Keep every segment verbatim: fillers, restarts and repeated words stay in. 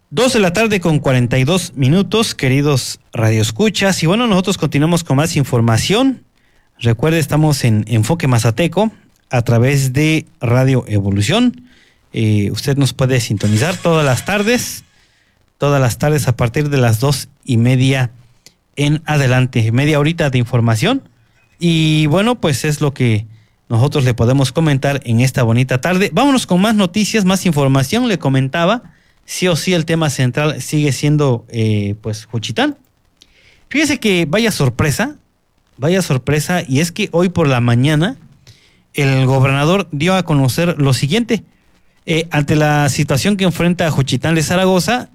Dos de la tarde con cuarenta y dos minutos, queridos radioescuchas. Y bueno, nosotros continuamos con más información. Recuerde, estamos en Enfoque Mazateco a través de Radio Evolución. Eh, usted nos puede sintonizar todas las tardes, todas las tardes a partir de las dos y media en adelante. Media horita de información. Y bueno, pues es lo que nosotros le podemos comentar en esta bonita tarde. Vámonos con más noticias, más información. Le comentaba, sí o sí el tema central sigue siendo eh, pues Juchitán. Fíjese que vaya sorpresa, vaya sorpresa, y es que hoy por la mañana el gobernador dio a conocer lo siguiente. Eh, ante la situación que enfrenta Juchitán de Zaragoza,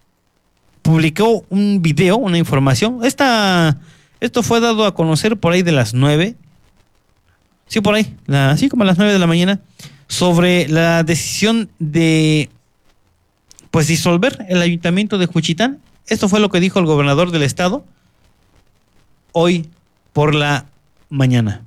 publicó un video, una información. Esta, esto fue dado a conocer por ahí de las nueve, sí, por ahí, la, así como a las nueve de la mañana, sobre la decisión de pues disolver el ayuntamiento de Juchitán. Esto fue lo que dijo el gobernador del estado hoy por la mañana.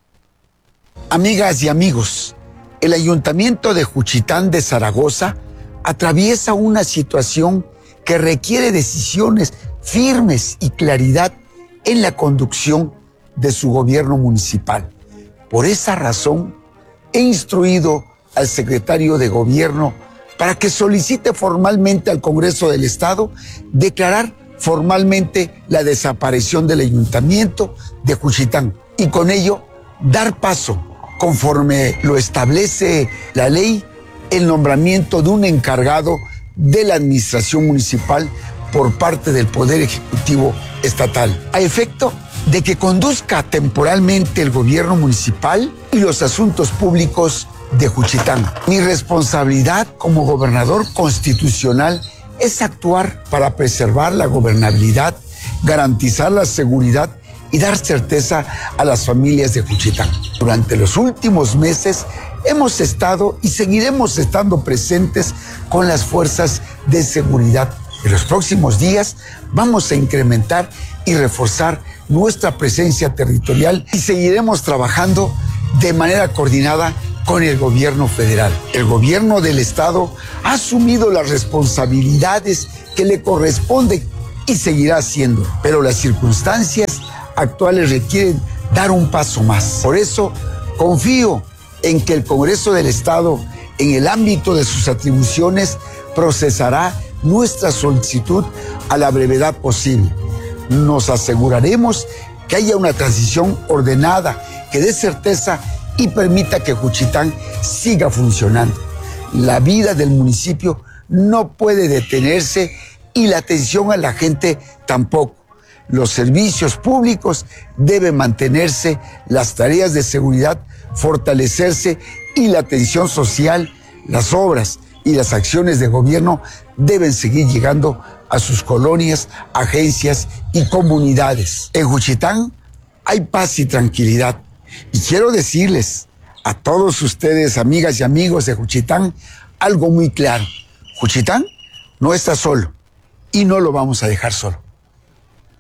Amigas y amigos, el ayuntamiento de Juchitán de Zaragoza atraviesa una situación que requiere decisiones firmes y claridad en la conducción de su gobierno municipal. Por esa razón, he instruido al secretario de Gobierno para que solicite formalmente al Congreso del Estado declarar formalmente la desaparición del ayuntamiento de Juchitán y con ello dar paso, conforme lo establece la ley, el nombramiento de un encargado de la administración municipal por parte del Poder Ejecutivo Estatal, a efecto de que conduzca temporalmente el gobierno municipal y los asuntos públicos de Juchitán. Mi responsabilidad como gobernador constitucional es actuar para preservar la gobernabilidad, garantizar la seguridad y dar certeza a las familias de Juchitán. Durante los últimos meses hemos estado y seguiremos estando presentes con las fuerzas de seguridad. En los próximos días vamos a incrementar y reforzar nuestra presencia territorial y seguiremos trabajando de manera coordinada con el gobierno federal. El gobierno del estado ha asumido las responsabilidades que le corresponden y seguirá haciendo, pero las circunstancias actuales requieren dar un paso más. Por eso confío en que el Congreso del Estado, en el ámbito de sus atribuciones, procesará nuestra solicitud a la brevedad posible. Nos aseguraremos que haya una transición ordenada, que dé certeza y permita que Juchitán siga funcionando. La vida del municipio no puede detenerse y la atención a la gente tampoco. Los servicios públicos deben mantenerse, las tareas de seguridad fortalecerse y la atención social, las obras y las acciones de gobierno deben seguir llegando a sus colonias, agencias y comunidades. En Juchitán hay paz y tranquilidad. Y quiero decirles a todos ustedes, amigas y amigos de Juchitán, algo muy claro. Juchitán no está solo y no lo vamos a dejar solo.